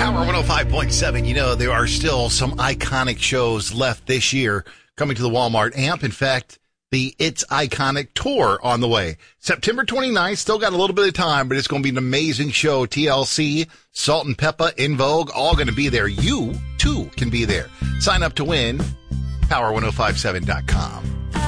Power 105.7. You know, there are still some iconic shows left this year coming to the Walmart amp. In fact, the It's Iconic Tour on the way. September 29th, still got a little bit of time, but it's going to be an amazing show. TLC, Salt and Peppa, In Vogue, all going to be there. You, too, can be there. Sign up to win, power1057.com.